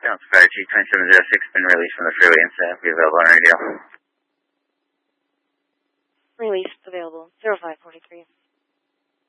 Down Sky G2706, been released from the freeway and staff. Be available on radio. Release available. 0543.